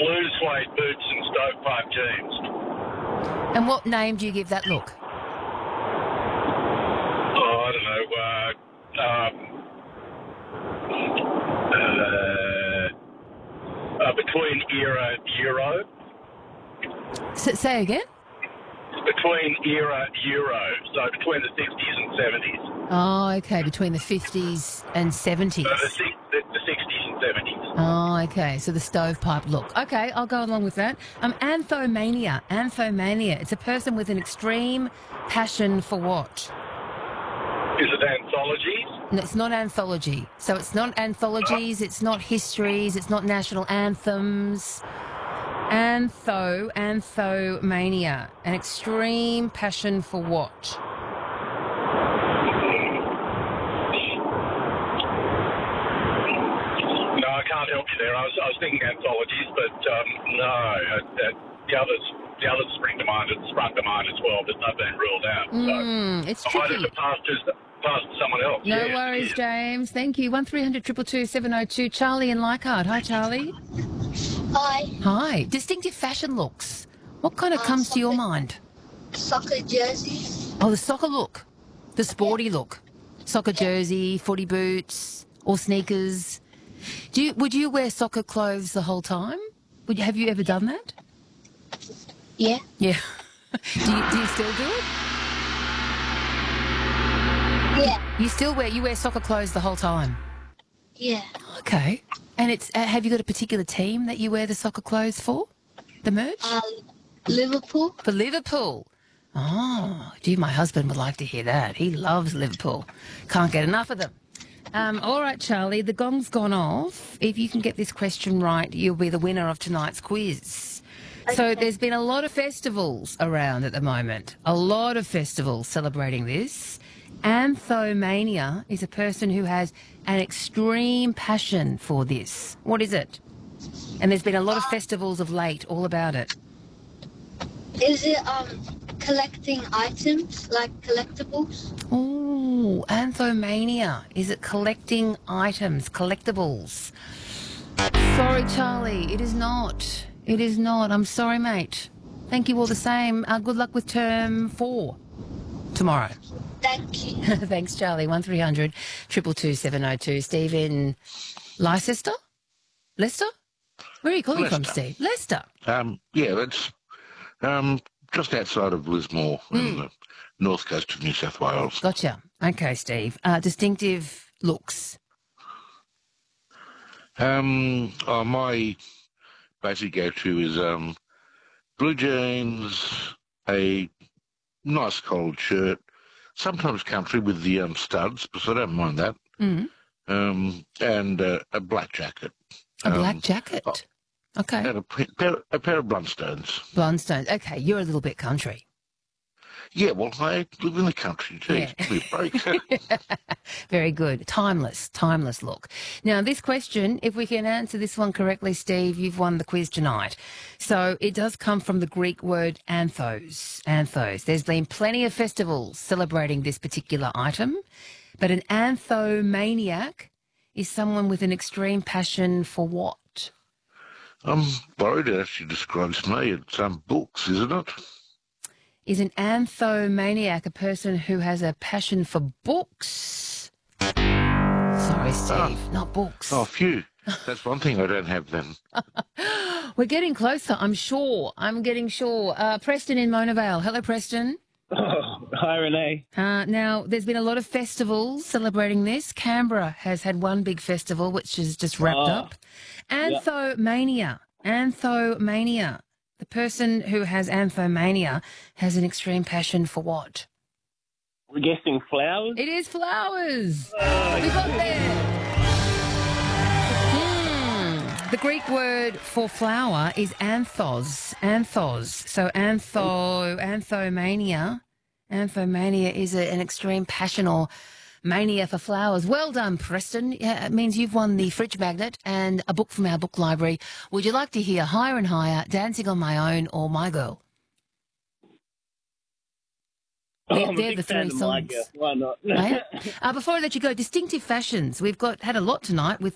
blue suede boots and stovepipe jeans. And what name do you give that look? Oh, I don't know. Between era and Euro. Say again? Between era Euro, so between the 60s and 70s. Oh, okay, between the 50s and 70s. The 60s and 70s. Oh, okay, so the stovepipe look. Okay, I'll go along with that. Anthomania. Anthomania. It's a person with an extreme passion for what? Is it anthologies? No, it's not anthology. So it's not anthologies, it's not histories, it's not national anthems. Anthomania. An extreme passion for what? No, I can't help you there. I was thinking anthologies, but no. The others sprung to mind as well, but they've been ruled out. So It's I might tricky. have to pass to someone else. No Yes, worries, yes. James. Thank you. 1300 222 702. Charlie in Leichhardt. Hi, Charlie. Hi. Hi. Distinctive fashion looks. What kind of comes to your mind? Soccer jerseys. Oh, the soccer look. The sporty look. Soccer jersey, footy boots, or sneakers. Would you wear soccer clothes the whole time? Have you ever done that? Yeah. Yeah. do you still do it? Yeah. You wear soccer clothes the whole time? Yeah. Okay. And it's have you got a particular team that you wear the soccer clothes for? The merch? Liverpool. For Liverpool. Oh, gee, my husband would like to hear that. He loves Liverpool. Can't get enough of them. All right, Charlie, the gong's gone off. If you can get this question right, you'll be the winner of tonight's quiz. So there's been a lot of festivals around at the moment. A lot of festivals celebrating this. Anthomania is a person who has an extreme passion for this. What is it? And there's been a lot of festivals of late all about it. Is it collecting items like collectibles? Oh, Anthomania. Is it collecting items, collectibles? Sorry, Charlie, it is not. It is not. I'm sorry, mate. Thank you all the same. Good luck with term 4 tomorrow. Thank you. Thanks, Charlie. 1300 222 702. Steve in Leicester? Leicester? Where are you calling from, Leicester. Steve? Leicester. Yeah, that's just outside of Lismore on the north coast of New South Wales. Gotcha. Okay, Steve. Distinctive looks. My basic go-to is blue jeans, a nice collared shirt, sometimes country with the studs, because I don't mind that, and a black jacket. A black jacket. Okay. And a pair of Blundstones. Blundstones. Okay, you're a little bit country. Yeah, well, I live in the country too. Yeah. Give me a break. Very good. Timeless look. Now, this question, if we can answer this one correctly, Steve, you've won the quiz tonight. So it does come from the Greek word anthos. Anthos. There's been plenty of festivals celebrating this particular item, but an anthomaniac is someone with an extreme passion for what? I'm worried it actually describes me. It's books, isn't it? Is an anthomaniac a person who has a passion for books? Sorry, Steve, not books. Oh, phew. That's one thing I don't have then. We're getting closer, I'm sure. Preston in Mona Vale. Hello, Preston. Oh, hi, Renee. Now, there's been a lot of festivals celebrating this. Canberra has had one big festival, which is just wrapped up. Anthomania. Anthomania. The person who has anthomania has an extreme passion for what? We're guessing flowers? It is flowers. We got there. The Greek word for flower is anthos. Anthos. So anthomania is an extreme passion or mania for flowers. Well done, Preston. Yeah, it means you've won the fridge magnet and a book from our book library. Would you like to hear Higher and Higher, Dancing on My Own, or My Girl? I'm a They're big the fan three of My songs. Girl. Why not? Before I let you go, distinctive fashions. We've had a lot tonight with